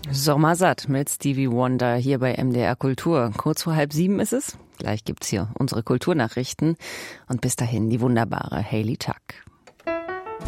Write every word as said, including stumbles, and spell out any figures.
Sommersatt mit Stevie Wonder hier bei M D R Kultur. Kurz vor halb sieben ist es. Gleich gibt's hier unsere Kulturnachrichten. Und bis dahin die wunderbare Hayley Tuck.